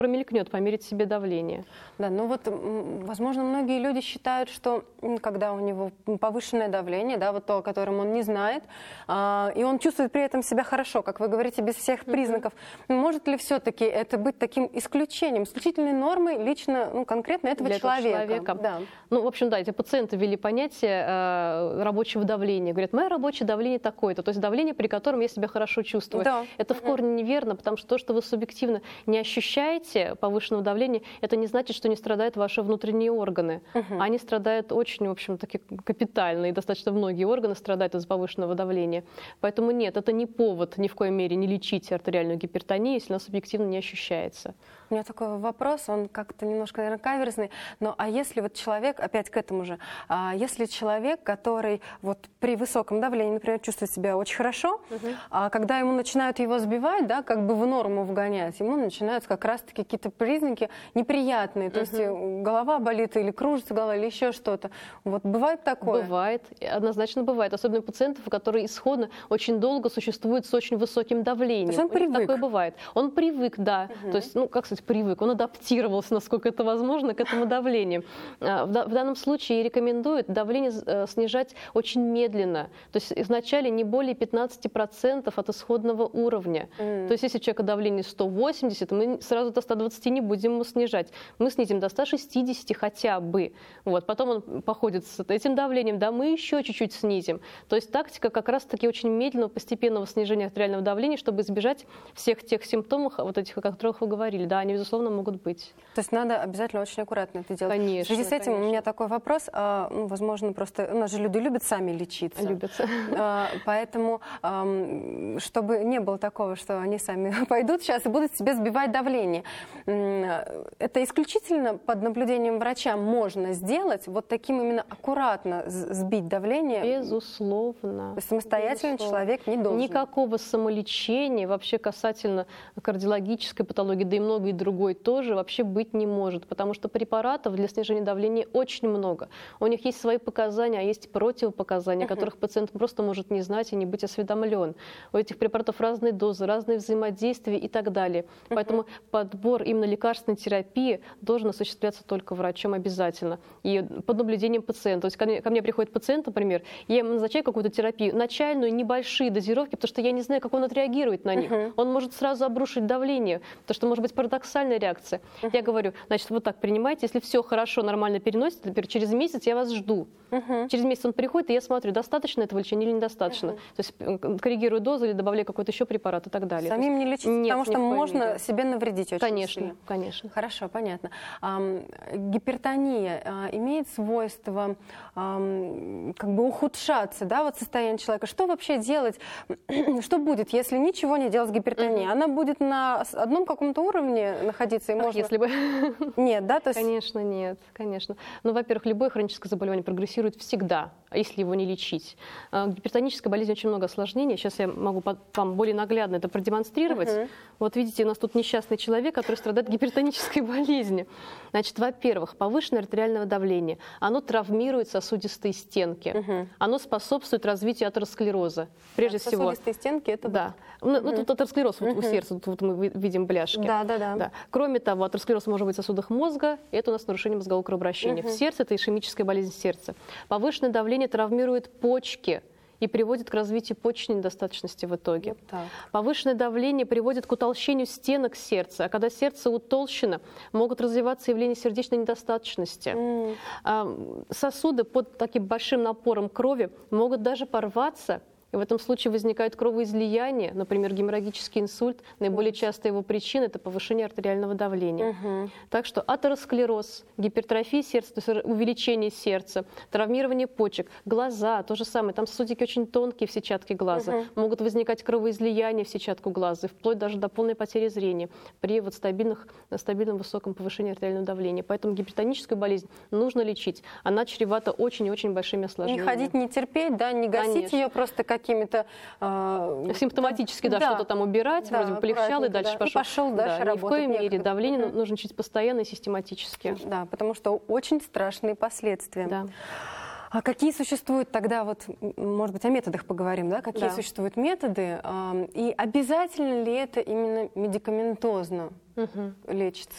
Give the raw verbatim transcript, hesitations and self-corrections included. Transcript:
промелькнет, померить себе давление. Да, ну вот, возможно, многие люди считают, что когда у него повышенное давление, да, вот то, о котором он не знает, а, и он чувствует при этом себя хорошо, как вы говорите, без всех признаков, mm-hmm. может ли все-таки это быть таким исключением, исключительной нормой лично, ну, конкретно этого Для человека? Этого человека. Да. Ну, в общем, да, эти пациенты ввели понятие э, рабочего давления. Говорят, мое рабочее давление такое-то, то есть давление, при котором я себя хорошо чувствую. Да. Это mm-hmm. в корне неверно, потому что то, что вы субъективно не ощущаете повышенного давления, это не значит, что не страдают ваши внутренние органы. Uh-huh. Они страдают очень, в общем, таки капитально, и достаточно многие органы страдают из-за повышенного давления. Поэтому нет, это не повод ни в коей мере не лечить артериальную гипертонию, если она субъективно не ощущается. У меня такой вопрос, он как-то немножко, наверное, каверзный, но а если вот человек, опять к этому же, а если человек, который вот при высоком давлении, например, чувствует себя очень хорошо, uh-huh. а когда ему начинают его сбивать, да, как бы в норму вгонять, ему начинаются как раз-таки какие-то признаки неприятные, то uh-huh. есть голова болит или кружится голова, или еще что-то. Вот бывает такое? Бывает, однозначно бывает, особенно у пациентов, которые исходно очень долго существуют с очень высоким давлением. То есть он привык? Такое бывает. Он привык, да, uh-huh. то есть, ну, как сказать, привык, он адаптировался, насколько это возможно, к этому давлению. В данном случае рекомендуют давление снижать очень медленно, то есть изначально не более пятнадцати процентов от исходного уровня. Mm. То есть если у человека давление сто восемьдесят, мы сразу до ста двадцати не будем ему снижать. Мы снизим до ста шестидесяти хотя бы. Вот. Потом он походит с этим давлением, да, мы еще чуть-чуть снизим. То есть тактика как раз-таки очень медленного, постепенного снижения артериального давления, чтобы избежать всех тех симптомов, вот этих, о которых вы говорили. Да, они, безусловно, могут быть. То есть надо обязательно очень аккуратно это делать. Конечно. В связи с этим конечно. у меня такой вопрос. А, ну, возможно, просто у нас же люди любят сами лечиться. Любятся. А, поэтому, а, чтобы не было такого, что они сами пойдут сейчас и будут себе сбивать давление. Это исключительно под наблюдением врача можно сделать, вот таким именно аккуратно сбить давление? Безусловно. То есть самостоятельно Безусловно. Человек не должен? Никакого самолечения вообще касательно кардиологической патологии, да и многой другой тоже вообще быть не может, потому что препаратов для снижения давления очень много. У них есть свои показания, а есть противопоказания, о которых пациент просто может не знать и не быть осведомлен. У этих препаратов разные дозы, разные взаимодействия и так далее. Поэтому подбор именно лекарственной терапии должен осуществляться только врачом обязательно. И под наблюдением пациента. То есть ко мне, ко мне приходит пациент, например, я ему назначаю какую-то терапию, начальную, небольшие дозировки, потому что я не знаю, как он отреагирует на них. Uh-huh. Он может сразу обрушить давление, потому что может быть парадоксальная реакция. Uh-huh. Я говорю, значит, вот так принимайте, если все хорошо, нормально переносите, например, через месяц я вас жду. Uh-huh. Через месяц он приходит, и я смотрю, достаточно этого лечения или недостаточно. Uh-huh. То есть коррегирую дозу или добавляю какой-то еще препарат и так далее. Самим не лечить, нет, потому что можно мере. себе навредить очень конечно, сильно. Конечно, Хорошо, понятно. А, гипертония а, имеет свойство а, как бы ухудшаться, да, вот состояние человека. Что вообще делать? Что будет, если ничего не делать с гипертонией? Uh-huh. Она будет на одном каком-то уровне находиться? И Ах, можно... если бы... Нет, да? То есть... Конечно, нет, конечно. Ну, во-первых, любое хроническое заболевание прогрессирует всегда, если его не лечить. Гипертоническая болезнь очень много осложнений. Сейчас я могу вам более наглядно это продемонстрировать. Uh-huh. Вот видите, у нас тут несчастный человек, который страдает гипертонической болезнью. Значит, во-первых, повышенное артериальное давление. Оно травмирует сосудистые стенки. Uh-huh. Оно способствует развитию атеросклероза. Прежде да, всего. Сосудистые стенки это... Да. Uh-huh. Ну, тут атеросклероз uh-huh. вот у сердца, тут мы видим бляшки. Да, да, да, да. Кроме того, атеросклероз может быть в сосудах мозга. Это у нас нарушение мозгового кровообращения. Uh-huh. В сердце это ишемическая болезнь сердца. Повышенное давление травмирует почки и приводит к развитию почечной недостаточности в итоге. Вот так. Повышенное давление приводит к утолщению стенок сердца, а когда сердце утолщено, могут развиваться явления сердечной недостаточности. Mm. Сосуды под таким большим напором крови могут даже порваться. И в этом случае возникают кровоизлияния, например, геморрагический инсульт. Наиболее частая его причина – это повышение артериального давления. Угу. Так что атеросклероз, гипертрофия сердца, то есть увеличение сердца, травмирование почек, глаза – то же самое. Там сосудики очень тонкие в сетчатке глаза. Угу. Могут возникать кровоизлияния в сетчатку глаза, вплоть даже до полной потери зрения при вот стабильных, стабильном высоком повышении артериального давления. Поэтому гипертоническую болезнь нужно лечить. Она чревата очень и очень большими осложнениями. Не ходить, не терпеть, да, не гасить Конечно. ее просто как какими-то... Э, Симптоматически, да, да, что-то там убирать, да, вроде бы полегчало, и дальше да. пошел. И пошел дальше да, работать. Ни в коей мере некогда. давление угу. нужно лечить постоянно и систематически. Да, потому что очень страшные последствия. Да. А какие существуют тогда, вот, может быть, о методах поговорим, да? Какие да. существуют методы? Э, и обязательно ли это именно медикаментозно? Угу. лечится.